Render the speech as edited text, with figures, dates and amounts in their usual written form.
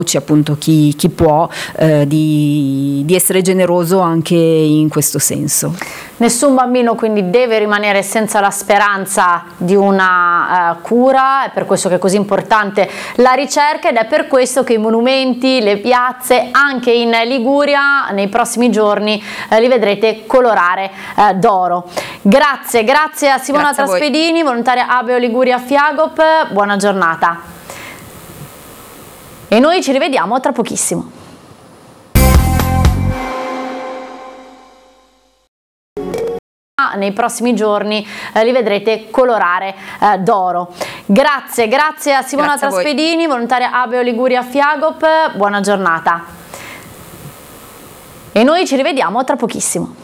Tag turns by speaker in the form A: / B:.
A: appunto chi può di essere generoso anche in questo senso.
B: Nessun bambino quindi deve rimanere senza la speranza di una cura, è per questo che è così importante la ricerca ed è per questo che i monumenti, le piazze anche in Liguria nei prossimi giorni li vedrete colorare d'oro. Grazie a Simona Traspedini, volontaria Abeo Liguria Fiagop, buona giornata. E noi ci rivediamo tra pochissimo. Nei prossimi giorni li vedrete colorare d'oro. Grazie a Simona Traspedini, volontaria Abeo Liguria Fiagop, buona giornata. E noi ci rivediamo tra pochissimo.